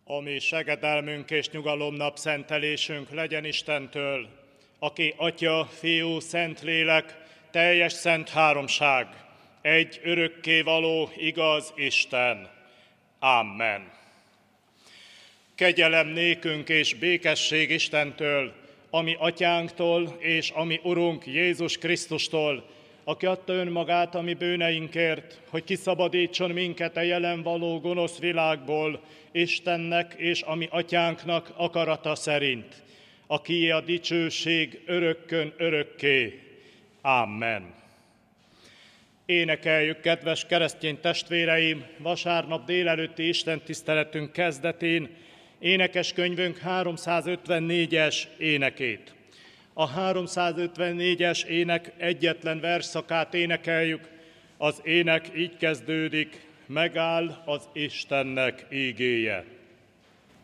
A mi segedelmünk és nyugalomnap szentelésünk legyen Istentől, aki Atya, Fiú, Szentlélek, teljes szent háromság, egy örökkévaló igaz Isten. Amen. Kegyelem nékünk és békesség Istentől, ami Atyánktól és ami Urunk Jézus Krisztustól, aki adta önmagát a mi bűneinkért, hogy kiszabadítson minket a jelen való gonosz világból, Istennek és a mi Atyánknak akarata szerint, akié a dicsőség örökkön örökké. Amen. Énekeljük, kedves keresztény testvéreim, vasárnap délelőtti istentiszteletünk kezdetén énekeskönyvünk 354-es énekét. A 354-es ének egyetlen versszakát énekeljük, az ének így kezdődik: megáll az Istennek ígéje.